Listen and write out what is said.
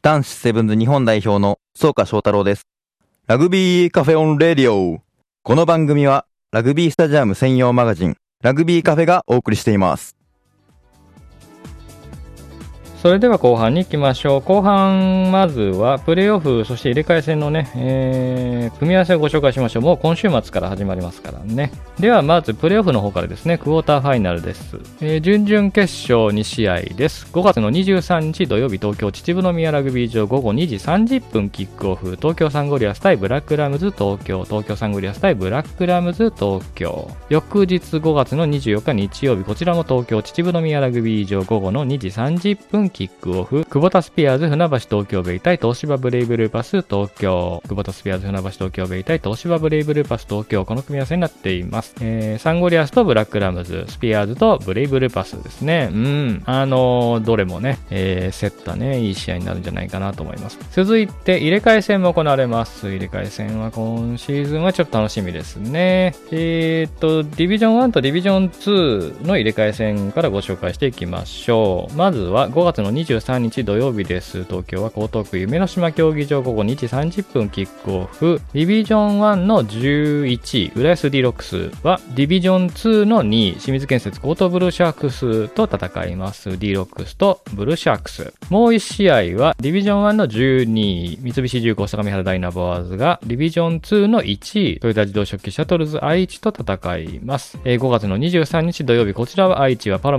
男子セブンズ日本代表の総川翔太郎です。ラグビーカフェオンレディオ。この番組はラグビースタジアム専用マガジンラグビーカフェがお送りしています。 それでは後半に行きましょう。後半、まずはプレーオフ、そして入れ替え戦のね、組み合わせをご紹介しましょう。もう今週末から始まりますからね。ではまずプレーオフの方からですね、クォーターファイナルです。準々決勝2試合です。5月の23日土曜日、東京秩父宮ラグビー場午後2時30分キックオフ。東京サンゴリアス対ブラックラムズ東京。東京サンゴリアス対ブラックラムズ東京。翌日5月の24日日曜日、こちらも東京秩父宮ラグビー場午後の2時30分キックオフ。クボタスピアーズ船橋東京ベイ対東芝ブレイブルーパス東京。クボタスピアーズ船橋東京ベイ対東芝ブレイブルーパス東京。この組み合わせになっています。サンゴリアスとブラックラムズ、スピアーズとブレイブルーパスですね。どれもね、競ったね、いい試合になるんじゃないかなと思います。続いて入れ替え戦も行われます。入れ替え戦は今シーズンはちょっと楽しみですね。ディビジョン1とディビジョン2の入れ替え戦からご紹介していきましょう。まずは5月の23日土曜日です。東京は江東区夢の島競技場午後2時30分キックオフ。ディビジョン1の11位、浦安 D ロックスはディビジョン2の2位、清水建設江東ブルーシャークスと戦います。D ロックスとブルーシャークス。もう1試合はディビジョン1の12位、三菱重工相模原ダイナボアーズがディビジョン2の1位、トヨタ自動食器シャトルズ愛知と戦います。5月の23日土曜日、こちらは愛知はパロ